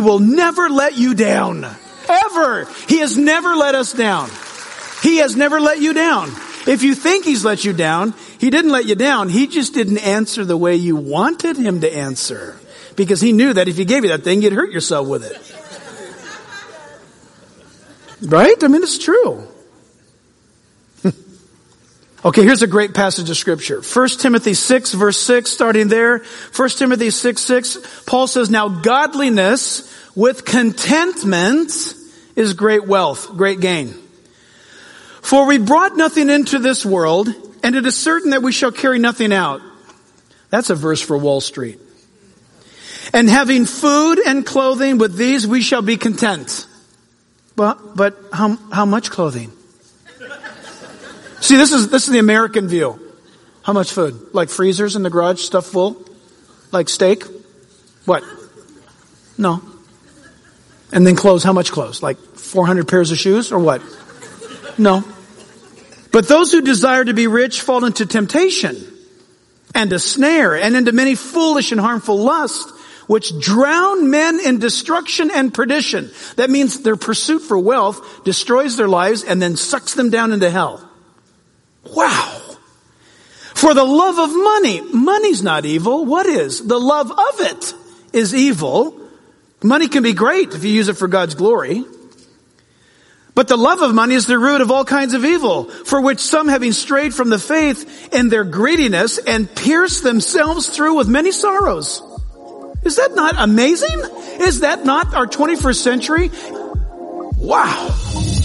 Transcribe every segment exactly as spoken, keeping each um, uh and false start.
will never let you down. Ever. He has never let us down. He has never let you down. If you think he's let you down, he didn't let you down. He just didn't answer the way you wanted him to answer. Because he knew that if he gave you that thing, you'd hurt yourself with it. Right? I mean, it's true. Okay, here's a great passage of scripture. First Timothy six, verse six, starting there. First Timothy six, six, Paul says, now godliness with contentment is great wealth, great gain. For we brought nothing into this world, and it is certain that we shall carry nothing out. That's a verse for Wall Street. And having food and clothing, with these we shall be content. But, but how, how much clothing? See, this is, this is the American view. How much food? Like freezers in the garage, stuff full? Like steak? What? No. And then clothes, how much clothes? Like four hundred pairs of shoes or what? No. But those who desire to be rich fall into temptation and a snare and into many foolish and harmful lusts, which drown men in destruction and perdition. That means their pursuit for wealth destroys their lives and then sucks them down into hell. Wow. For the love of money, money's not evil. What is? The love of it is evil. Money can be great if you use it for God's glory. But the love of money is the root of all kinds of evil, for which some, having strayed from the faith in their greediness, and pierced themselves through with many sorrows. Is that not amazing? Is that not our twenty-first century? Wow.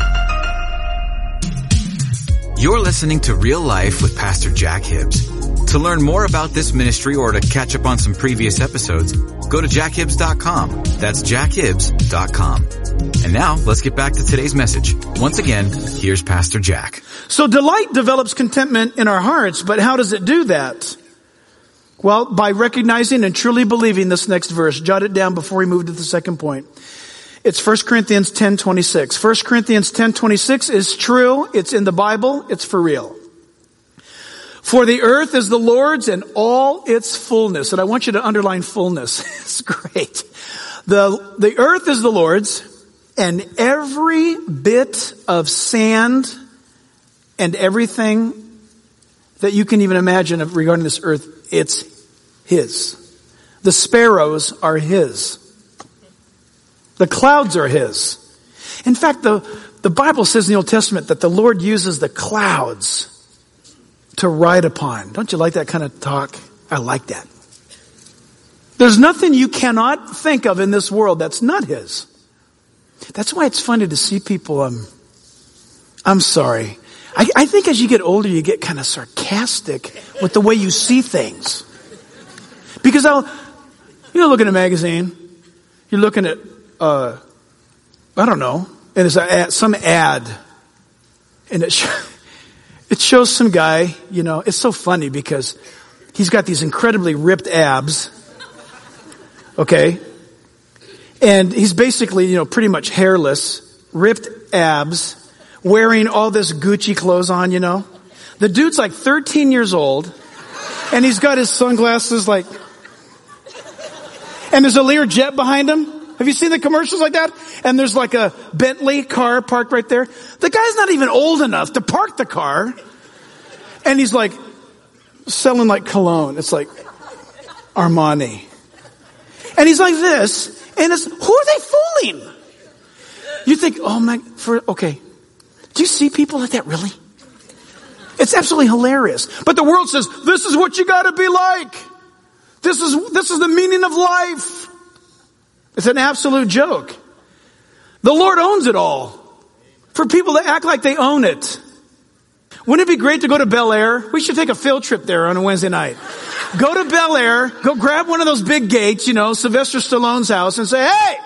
You're listening to Real Life with Pastor Jack Hibbs. To learn more about this ministry or to catch up on some previous episodes, go to jack hibbs dot com. That's jack hibbs dot com. And now, let's get back to today's message. Once again, here's Pastor Jack. So delight develops contentment in our hearts, but how does it do that? Well, by recognizing and truly believing this next verse. Jot it down before we move to the second point. It's First Corinthians ten twenty-six. First Corinthians ten twenty-six is true. It's in the Bible. It's for real. For the earth is the Lord's and all its fullness. And I want you to underline fullness. It's great. The, the earth is the Lord's, and every bit of sand and everything that you can even imagine of regarding this earth, it's His. The sparrows are His. The clouds are His. In fact, the, the Bible says in the Old Testament that the Lord uses the clouds to ride upon. Don't you like that kind of talk? I like that. There's nothing you cannot think of in this world that's not His. That's why it's funny to see people, um, I'm sorry. I, I think as you get older, you get kind of sarcastic with the way you see things. Because I'll, you know, look at a magazine, you're looking at, uh, I don't know, and it's a ad, some ad, and it, sh- it shows some guy, you know, it's so funny because he's got these incredibly ripped abs, okay, and he's basically, you know, pretty much hairless, ripped abs, wearing all this Gucci clothes on, you know. The dude's like thirteen years old, and he's got his sunglasses like, and there's a Learjet behind him. Have you seen the commercials like that? And there's like a Bentley car parked right there. The guy's not even old enough to park the car. And he's like selling like cologne. It's like Armani. And he's like this. And it's, who are they fooling? You think, oh my, for, okay. Do you see people like that really? It's absolutely hilarious. But the world says, this is what you gotta be like. This is, this is the meaning of life. It's an absolute joke. The Lord owns it all. For people that act like they own it. Wouldn't it be great to go to Bel Air? We should take a field trip there on a Wednesday night. Go to Bel Air, go grab one of those big gates, you know, Sylvester Stallone's house, and say, hey,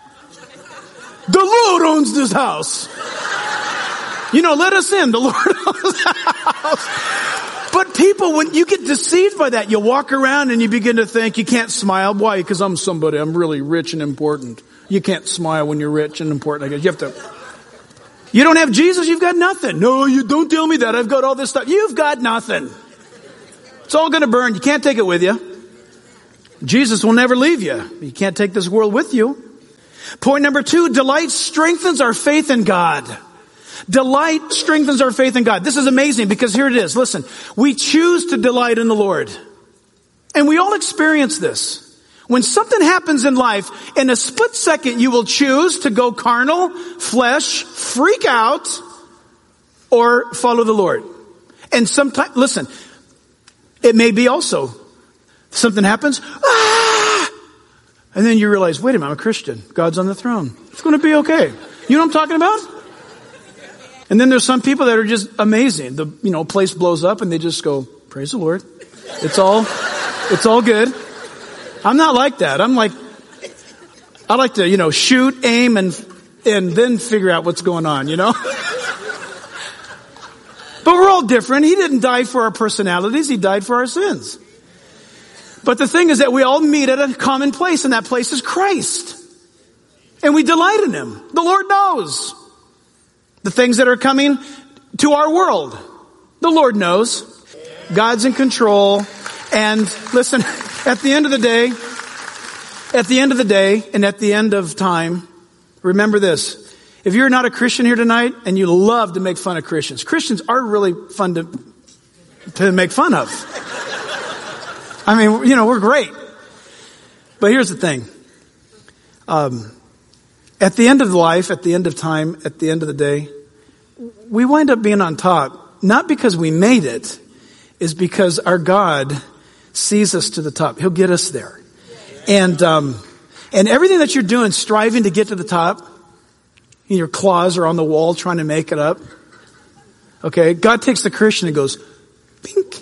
the Lord owns this house. You know, let us in. The Lord owns the house. But people, when you get deceived by that, you walk around and you begin to think you can't smile. Why? Because I'm somebody. I'm really rich and important. You can't smile when you're rich and important. I guess you have to. You don't have Jesus, you've got nothing. No, you don't tell me that. I've got all this stuff. You've got nothing. It's all going to burn. You can't take it with you. Jesus will never leave you. You can't take this world with you. Point number two, delight strengthens our faith in God. Delight strengthens our faith in God. This is amazing because here it is. Listen, we choose to delight in the Lord. And we all experience this. When something happens in life, in a split second, you will choose to go carnal, flesh, freak out, or follow the Lord. And sometimes, listen, it may be also something happens, ah! And then you realize, wait a minute, I'm a Christian. God's on the throne. It's going to be okay. You know what I'm talking about? And then there's some people that are just amazing. The, you know, place blows up and they just go, praise the Lord. It's all, it's all good. I'm not like that. I'm like, I like to, you know, shoot, aim, and, and then figure out what's going on, you know? But we're all different. He didn't die for our personalities. He died for our sins. But the thing is that we all meet at a common place, and that place is Christ. And we delight in Him. The Lord knows the things that are coming to our world. The Lord knows. God's in control. And listen, at the end of the day, at the end of the day, and at the end of time, remember this. If you're not a Christian here tonight, and you love to make fun of Christians, Christians are really fun to, to make fun of. I mean, you know, we're great. But here's the thing. Um, at the end of life, at the end of time, at the end of the day, we wind up being on top, not because we made it, is because our God sees us to the top. He'll get us there. And, um, and everything that you're doing, striving to get to the top, your claws are on the wall trying to make it up. Okay. God takes the Christian and goes, pink.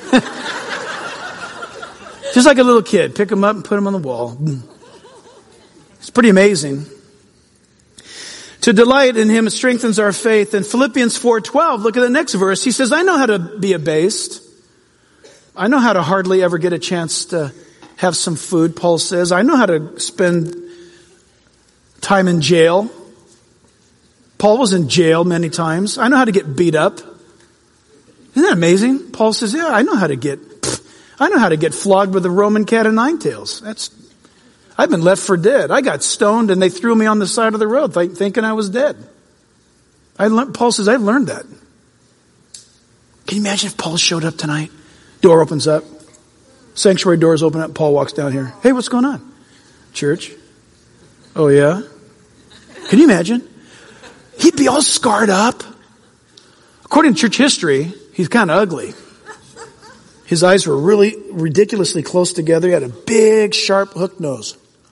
Just like a little kid. Pick him up and put him on the wall. It's pretty amazing. To delight in Him strengthens our faith. In Philippians four twelve, look at the next verse. He says, I know how to be abased. I know how to hardly ever get a chance to have some food, Paul says. I know how to spend time in jail. Paul was in jail many times. I know how to get beat up. Isn't that amazing? Paul says, yeah, I know how to get, I know how to get flogged with a Roman cat o' nine tails. That's, I've been left for dead. I got stoned and they threw me on the side of the road th- thinking I was dead. I learned, Paul says, I've learned that. Can you imagine if Paul showed up tonight? Door opens up. Sanctuary doors open up. Paul walks down here. Hey, what's going on? Church. Oh, yeah? Can you imagine? He'd be all scarred up. According to church history, he's kind of ugly. His eyes were really ridiculously close together. He had a big, sharp, hooked nose.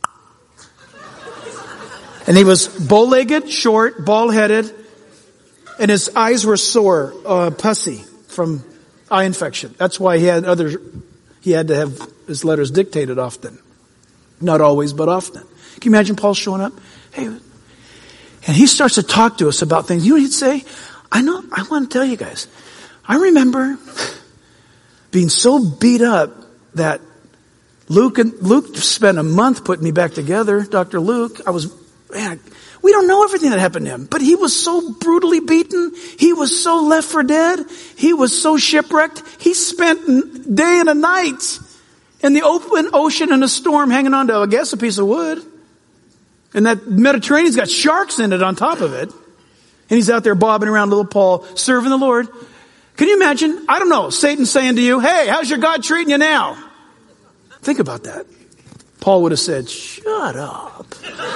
And he was bow-legged, short, bald-headed, and his eyes were sore, uh, pussy from eye infection. That's why he had other, he had to have his letters dictated often. Not always, but often. Can you imagine Paul showing up? Hey, and he starts to talk to us about things. You know what he'd say? I know, I want to tell you guys. I remember being so beat up that Luke and Luke spent a month putting me back together. Doctor Luke, I was, man, we don't know everything that happened to him, but he was so brutally beaten. He was so left for dead. He was so shipwrecked. He spent a day and a night in the open ocean in a storm hanging on to, I guess, a piece of wood. And that Mediterranean's got sharks in it on top of it. And he's out there bobbing around little Paul, serving the Lord. Can you imagine? I don't know. Satan saying to you, hey, how's your God treating you now? Think about that. Paul would have said, shut up.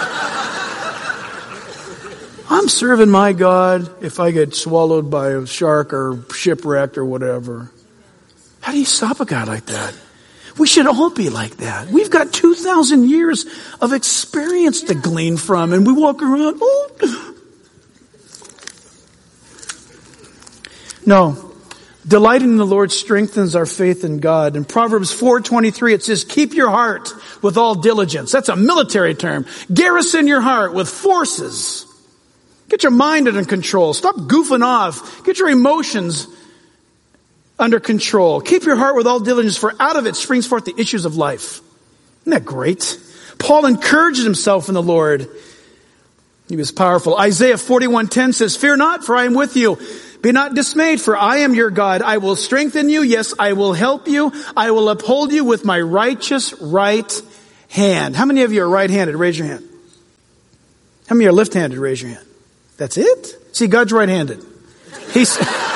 I'm serving my God if I get swallowed by a shark or shipwrecked or whatever. How do you stop a guy like that? We should all be like that. We've got two thousand years of experience to glean from, and we walk around, oh. No. Delighting in the Lord strengthens our faith in God. In Proverbs four twenty-three, it says, keep your heart with all diligence. That's a military term. Garrison your heart with forces. Get your mind under control. Stop goofing off. Get your emotions under control. Keep your heart with all diligence, for out of it springs forth the issues of life. Isn't that great? Paul encouraged himself in the Lord. He was powerful. Isaiah forty-one ten says, fear not, for I am with you. Be not dismayed, for I am your God. I will strengthen you. Yes, I will help you. I will uphold you with my righteous right hand. How many of you are right-handed? Raise your hand. How many are left-handed? Raise your hand. That's it? See, God's right-handed. He's,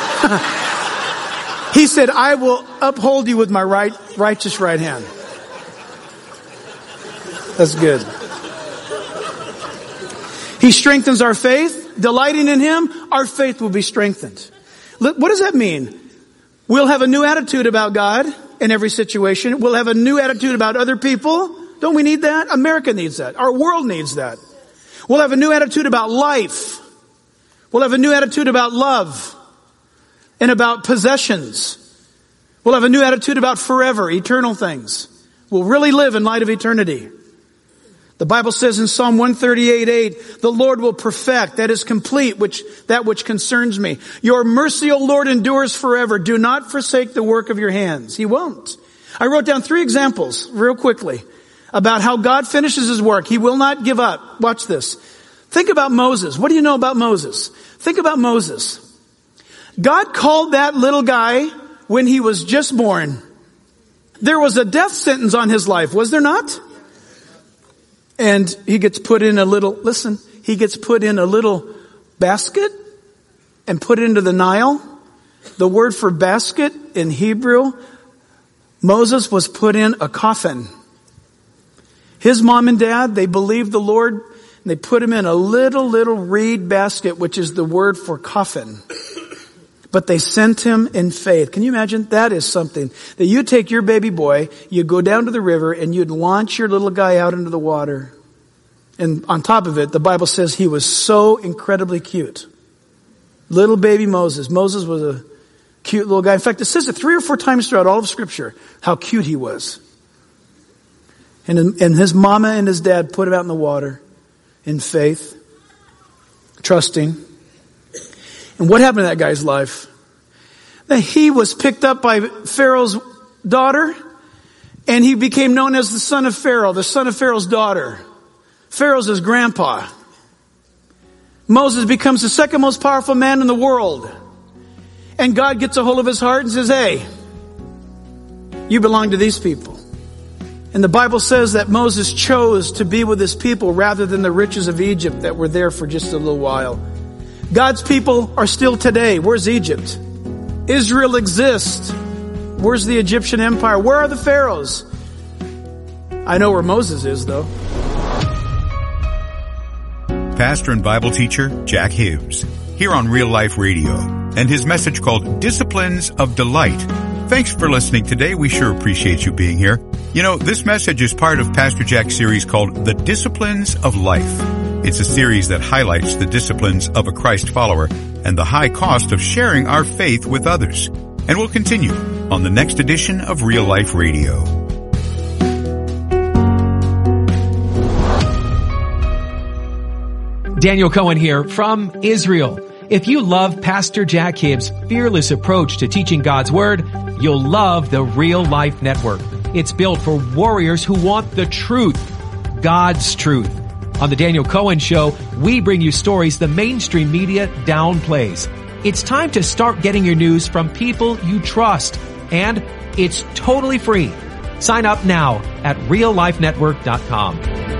he said, I will uphold you with my right, righteous right hand. That's good. He strengthens our faith. Delighting in Him, our faith will be strengthened. What does that mean? We'll have a new attitude about God in every situation. We'll have a new attitude about other people. Don't we need that? America needs that. Our world needs that. We'll have a new attitude about life. We'll have a new attitude about love and about possessions. We'll have a new attitude about forever, eternal things. We'll really live in light of eternity. The Bible says in Psalm one thirty-eight eight, the Lord will perfect, that is complete, which that which concerns me. Your mercy, O Lord, endures forever. Do not forsake the work of your hands. He won't. I wrote down three examples real quickly about how God finishes His work. He will not give up. Watch this. Think about Moses. What do you know about Moses? Think about Moses. God called that little guy when he was just born. There was a death sentence on his life, was there not? And he gets put in a little, listen, he gets put in a little basket and put into the Nile. The word for basket in Hebrew, Moses was put in a coffin. His mom and dad, they believed the Lord, and they put him in a little, little reed basket, which is the word for coffin. But they sent him in faith. Can you imagine? That is something that you take your baby boy, you go down to the river, and you'd launch your little guy out into the water. And on top of it, the Bible says he was so incredibly cute. Little baby Moses. Moses was a cute little guy. In fact, it says it three or four times throughout all of Scripture, how cute he was. And, and his mama and his dad put him out in the water in faith, trusting. And what happened to that guy's life? That he was picked up by Pharaoh's daughter, and he became known as the son of Pharaoh, the son of Pharaoh's daughter. Pharaoh's his grandpa. Moses becomes the second most powerful man in the world. And God gets a hold of his heart and says, hey, you belong to these people. And the Bible says that Moses chose to be with his people rather than the riches of Egypt that were there for just a little while. God's people are still today. Where's Egypt? Israel exists. Where's the Egyptian empire? Where are the pharaohs? I know where Moses is, though. Pastor and Bible teacher Jack Hibbs, here on Real Life Radio, and his message called Disciplines of Delight. Thanks for listening today. We sure appreciate you being here. You know, this message is part of Pastor Jack's series called The Disciplines of Life. It's a series that highlights the disciplines of a Christ follower and the high cost of sharing our faith with others. And we'll continue on the next edition of Real Life Radio. Daniel Cohen here from Israel. If you love Pastor Jack Hibbs' fearless approach to teaching God's Word, you'll love the Real Life Network. It's built for warriors who want the truth, God's truth. On the Daniel Cohen Show, we bring you stories the mainstream media downplays. It's time to start getting your news from people you trust, and it's totally free. Sign up now at real life network dot com.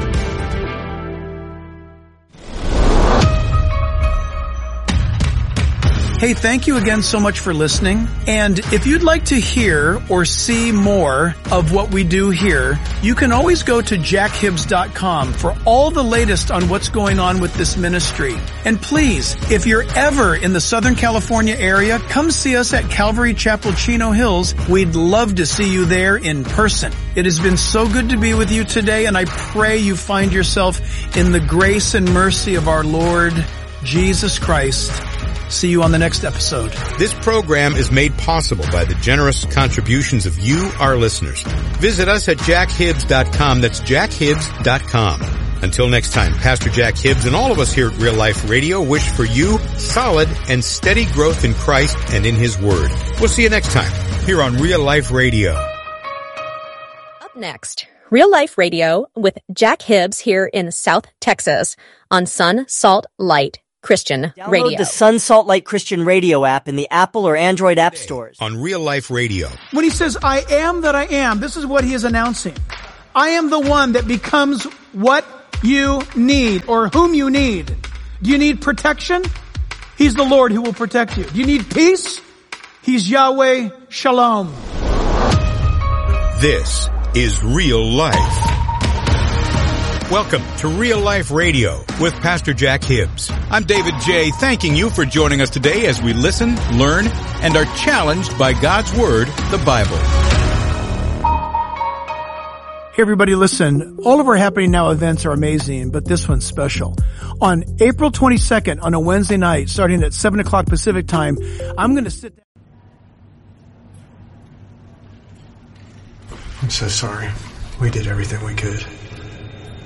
Hey, thank you again so much for listening. And if you'd like to hear or see more of what we do here, you can always go to jack hibbs dot com for all the latest on what's going on with this ministry. And please, if you're ever in the Southern California area, come see us at Calvary Chapel, Chino Hills. We'd love to see you there in person. It has been so good to be with you today, and I pray you find yourself in the grace and mercy of our Lord Jesus Christ. See you on the next episode. This program is made possible by the generous contributions of you, our listeners. Visit us at jack hibbs dot com. That's jack hibbs dot com. Until next time, Pastor Jack Hibbs and all of us here at Real Life Radio wish for you solid and steady growth in Christ and in His Word. We'll see you next time here on Real Life Radio. Up next, Real Life Radio with Jack Hibbs here in South Texas on Sun Salt Light Christian Download Radio. the Sun Salt Light Christian Radio app in the Apple or Android app stores. On Real Life Radio. When he says, I am that I am, this is what he is announcing. I am the one that becomes what you need or whom you need. Do you need protection? He's the Lord who will protect you. Do you need peace? He's Yahweh Shalom. This is Real Life. Welcome to Real Life Radio with Pastor Jack Hibbs. I'm David J. thanking you for joining us today as we listen, learn, and are challenged by God's Word, the Bible. Hey everybody, listen. All of our Happening Now events are amazing, but this one's special. On April twenty-second, on a Wednesday night, starting at seven o'clock Pacific time, I'm going to sit down. I'm so sorry. We did everything we could.